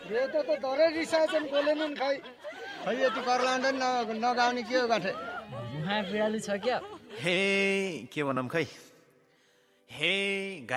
रेतो त धरै रिसाएछन् बोलेनन् खै यति कर लाँदा नगाउने के हो गाठे पिँडालु छ क्या हे के भनौँ खै हे